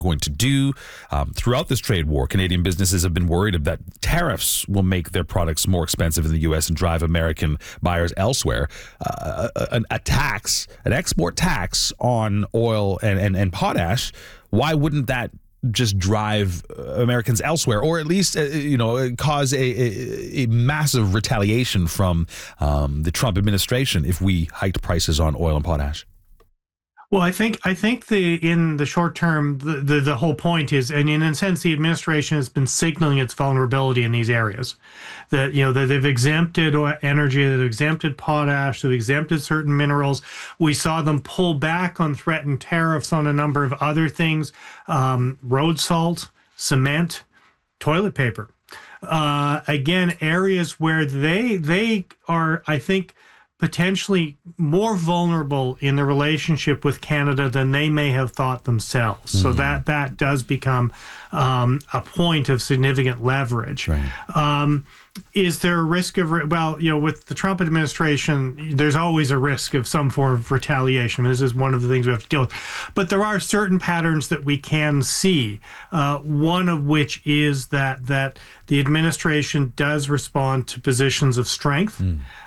going to do. Throughout this trade war, Canadian businesses have been worried that tariffs will make their products more expensive in the U.S. and drive American buyers elsewhere. An export tax on oil and potash, why wouldn't that just drive Americans elsewhere, or at least cause a massive retaliation from the Trump administration if we hiked prices on oil and potash? Well, I think in the short term, the whole point is, and in a sense, the administration has been signaling its vulnerability in these areas. That that they've exempted energy, they've exempted potash, they've exempted certain minerals. We saw them pull back on threatened tariffs on a number of other things: road salt, cement, toilet paper. Again, areas where they are, I think, potentially more vulnerable in the relationship with Canada than they may have thought themselves. So that does become a point of significant leverage. Right. Is there a risk of, with the Trump administration, there's always a risk of some form of retaliation. This is one of the things we have to deal with. But there are certain patterns that we can see, one of which is that the administration does respond to positions of strength.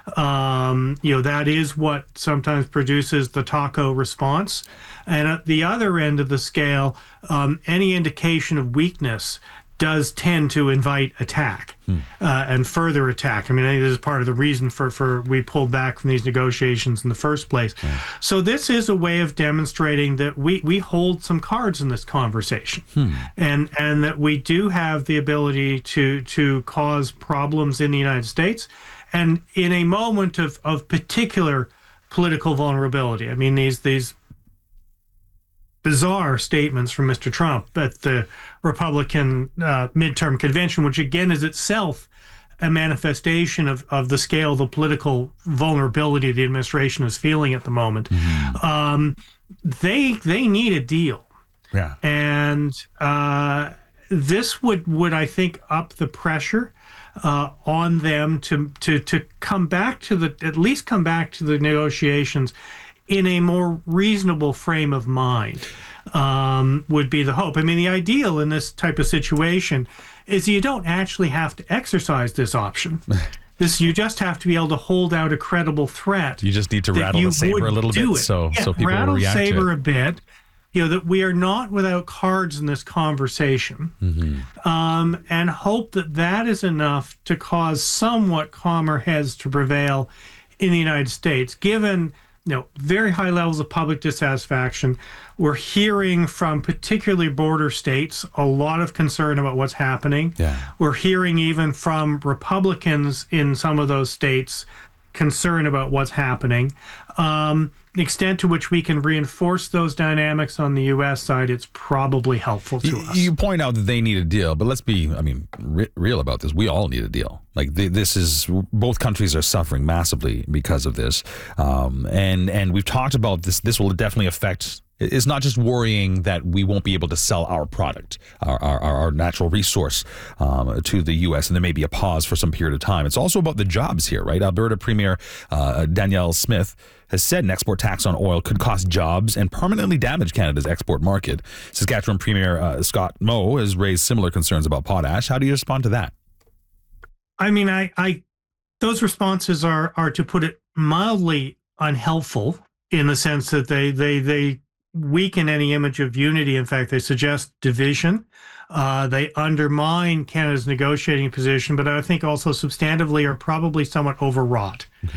That is what sometimes produces the taco response. And at the other end of the scale, any indication of weakness does tend to invite attack and further attack. I mean, I think this is part of the reason for we pulled back from these negotiations in the first place. Yeah. So this is a way of demonstrating that we hold some cards in this conversation, and that we do have the ability to cause problems in the United States, and in a moment of particular political vulnerability. I mean, these bizarre statements from Mr. Trump at the Republican midterm convention, which again is itself a manifestation of the scale of the political vulnerability the administration is feeling at the moment. They need a deal. Yeah. And this would I think up the pressure on them to come back to at least come back to the negotiations in a more reasonable frame of mind, would be the hope. I mean, the ideal in this type of situation is you don't actually have to exercise this option. You just have to be able to hold out a credible threat. You just need to rattle the saber a little bit, so people will react to it. Rattle saber a bit. That we are not without cards in this conversation, and hope that is enough to cause somewhat calmer heads to prevail in the United States, given very high levels of public dissatisfaction. We're hearing from particularly border states a lot of concern about what's happening. Yeah. We're hearing even from Republicans in some of those states concern about what's happening. The extent to which we can reinforce those dynamics on the U.S. side, it's probably helpful to us. You point out that they need a deal, but let's be, real about this. We all need a deal. Both countries are suffering massively because of this. And we've talked about this. This will definitely affect. It's not just worrying that we won't be able to sell our product, our natural resource to the U.S., and there may be a pause for some period of time. It's also about the jobs here, right? Alberta Premier Danielle Smith has said an export tax on oil could cost jobs and permanently damage Canada's export market. Saskatchewan Premier Scott Moe has raised similar concerns about potash. How do you respond to that? I mean, those responses are, to put it mildly, unhelpful in the sense that they weaken any image of unity. In fact, they suggest division. They undermine Canada's negotiating position, but I think also substantively are probably somewhat overwrought. Okay.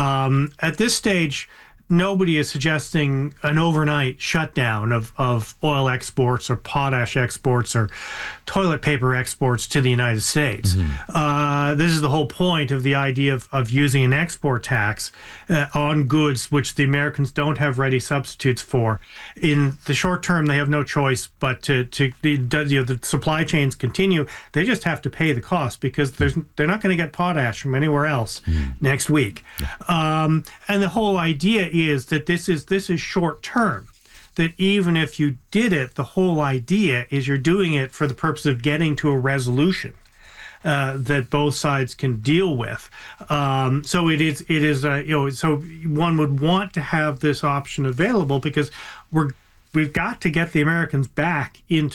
At this stage, nobody is suggesting an overnight shutdown of oil exports or potash exports or toilet paper exports to the United States. This is the whole point of the idea of using an export tax on goods which the Americans don't have ready substitutes for. In the short term, they have no choice but the supply chains continue. They just have to pay the cost because they're not going to get potash from anywhere else next week. And the whole idea is that this is short term. That even if you did it, the whole idea is you're doing it for the purpose of getting to a resolution that both sides can deal with. So it is so one would want to have this option available because we've got to get the Americans back into